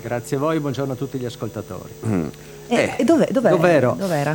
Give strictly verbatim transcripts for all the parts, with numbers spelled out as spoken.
Grazie a voi, buongiorno a tutti gli ascoltatori. Mm. E, eh, e dov'è, dov'è, dov'ero? Dov'era?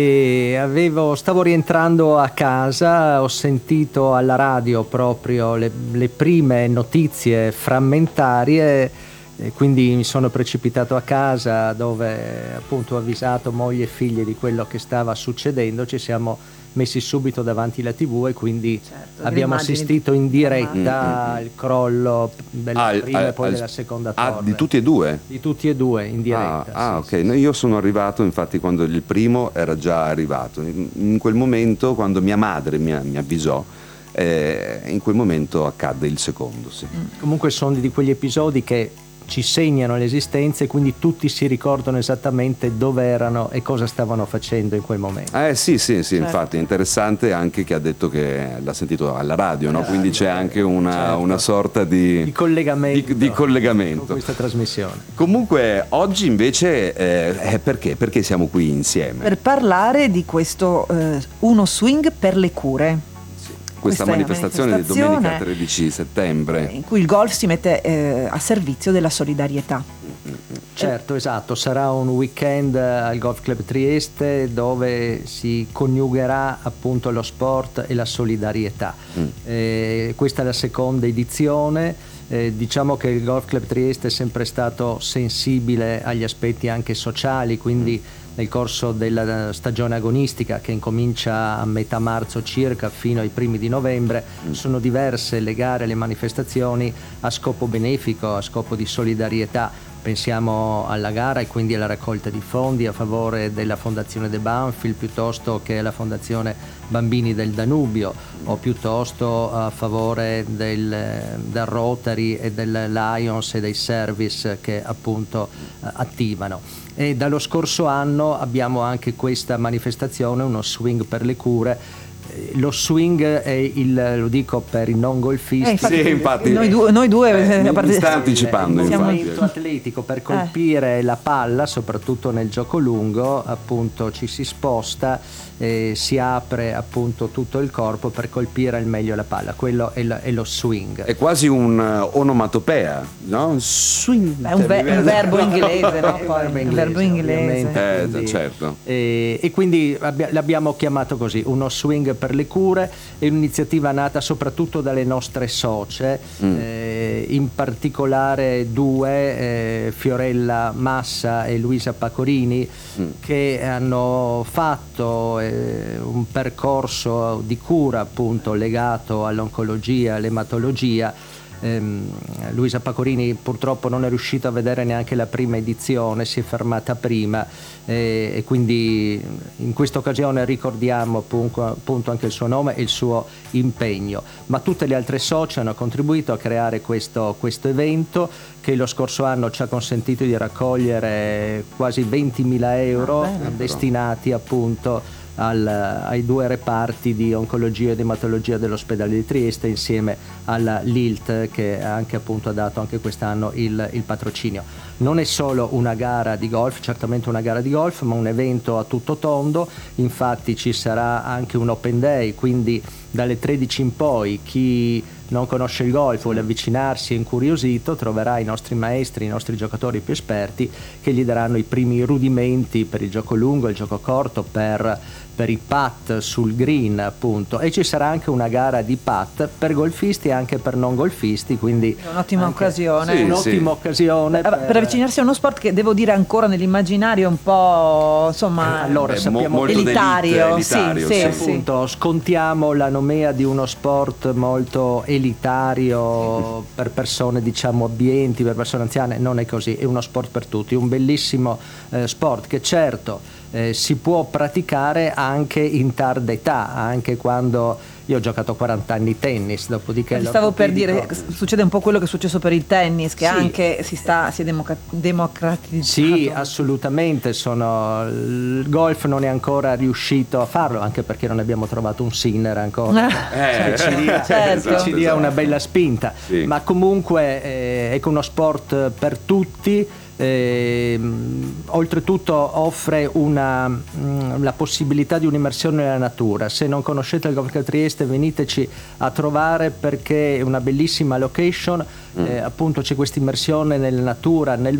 E avevo, stavo rientrando a casa, ho sentito alla radio proprio le, le prime notizie frammentarie, e quindi mi sono precipitato a casa dove appunto ho avvisato moglie e figlie di quello che stava succedendo. Ci siamo messi subito davanti alla tivù e quindi certo, abbiamo assistito in diretta al crollo della Ah, prima al- e poi al- della seconda Ah, torre. di tutti e due? Di tutti e due in diretta. Ah, ah, sì, ok. sì. No, io sono arrivato infatti quando il primo era già arrivato. In, in quel momento, quando mia madre mi, mi avvisò, eh, in quel momento accadde il secondo. Sì. Comunque sono di quegli episodi che ci segnano l'esistenza e quindi tutti si ricordano esattamente dove erano e cosa stavano facendo in quel momento. Eh sì, sì, sì, Certo. infatti è interessante anche che ha detto che l'ha sentito alla radio, no? Quindi c'è anche una, Certo. una sorta di, Di collegamento, di, di collegamento. con questa trasmissione. Comunque oggi invece eh, è perché? Perché siamo qui insieme? Per parlare di questo eh, Uno Swing per le cure. Questa, Questa è una manifestazione di manifestazione domenica tredici settembre. in cui il golf si mette eh, a servizio della solidarietà. Certo, esatto, sarà un weekend al Golf Club Trieste dove si coniugherà appunto lo sport e la solidarietà. Mm. Eh, questa è la seconda edizione. Eh, diciamo che il Golf Club Trieste è sempre stato sensibile agli aspetti anche sociali, quindi nel corso della stagione agonistica che incomincia a metà marzo circa fino ai primi di novembre sono diverse le gare e le manifestazioni a scopo benefico, a scopo di solidarietà. Pensiamo alla gara e quindi alla raccolta di fondi a favore della Fondazione De Banfield piuttosto che alla Fondazione Bambini del Danubio o piuttosto a favore del, del Rotary e del Lions e dei service che appunto eh, attivano. E dallo scorso anno abbiamo anche questa manifestazione, uno swing per le cure. Lo swing è il, lo dico per i non golfisti, Eh, infatti, Sì, infatti. Noi due, noi due Eh, eh, mi- a parte- mi sta anticipando, il Siamo- movimento atletico per colpire la palla, soprattutto nel gioco lungo, appunto ci si sposta e si apre appunto tutto il corpo per colpire al meglio la palla. Quello è, la- è lo swing. È quasi un uh, onomatopea, no? Swing. È un, ve- un verbo inglese, no? È un Poi, verbo un verbo inglese. ovviamente, Eh, quindi- certo. E, e quindi abbia- l'abbiamo chiamato così, uno swing per le cure. È un'iniziativa nata soprattutto dalle nostre socie, Mm. eh, in particolare due, eh, Fiorella Massa e Luisa Pacorini, Mm. che hanno fatto eh, un percorso di cura appunto legato all'oncologia, all'ematologia. Ehm, Luisa Pacorini purtroppo non è riuscita a vedere neanche la prima edizione, si è fermata prima eh, e quindi in questa occasione ricordiamo appunto, appunto anche il suo nome e il suo impegno, ma tutte le altre socie hanno contribuito a creare questo, questo evento che lo scorso anno ci ha consentito di raccogliere quasi ventimila euro Ah, bene. destinati appunto al, ai due reparti di oncologia ed ematologia dell'ospedale di Trieste insieme alla L I L T che anche appunto ha dato anche quest'anno il, il patrocinio. Non è solo una gara di golf, certamente una gara di golf, ma un evento a tutto tondo. Infatti ci sarà anche un open day, quindi dalle tredici in poi chi non conosce il golf, vuole avvicinarsi, è incuriosito, troverà i nostri maestri, i nostri giocatori più esperti che gli daranno i primi rudimenti per il gioco lungo, il gioco corto, per, per i putt sul green appunto, e ci sarà anche una gara di putt per golfisti e anche per non golfisti, quindi È un'ottima anche- occasione. Sì, un'ottima occasione Per, per avvicinarsi a uno sport che devo dire ancora nell'immaginario un po' insomma Allora, Beh, sappiamo molto elitario, d'elite, elitario, sì, sì. sì, appunto scontiamo la nomea di uno sport molto elitario per persone diciamo abbienti, per persone anziane. Non è così, è uno sport per tutti, un bellissimo eh, sport che certo eh, si può praticare anche in tarda età, anche quando io ho giocato quaranta anni tennis, dopodiché Ti stavo per dire, l'ortopedico- succede un po' quello che è successo per il tennis, che Sì. anche si sta si è democa- democratizzato. Sì, assolutamente. Sono, il golf non è ancora riuscito a farlo, anche perché non abbiamo trovato un Sinner ancora Eh, che ci dia, certo. che ci dia una bella spinta. Sì. Ma comunque eh, è uno sport per tutti. Eh, oltretutto offre una, mh, la possibilità di un'immersione nella natura. Se non conoscete il Golf Club Trieste, veniteci a trovare perché è una bellissima location. Eh, appunto c'è questa immersione nella natura, nel